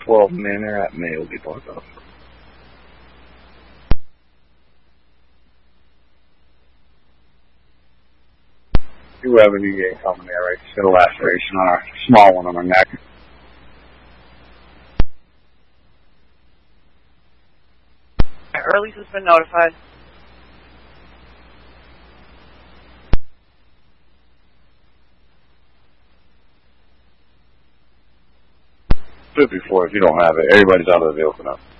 12 Manor at May will be blocked off. Do have a new gate coming there, right? Just got a laceration on our small one on our neck. Earlies has been notified. Do it before if you don't have it. Everybody's out of the vehicle now.